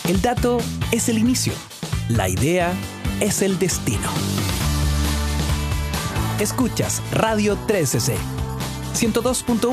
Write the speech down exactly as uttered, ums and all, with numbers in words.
El dato es el inicio. La idea es el destino. Escuchas Radio trece C, ciento dos punto uno.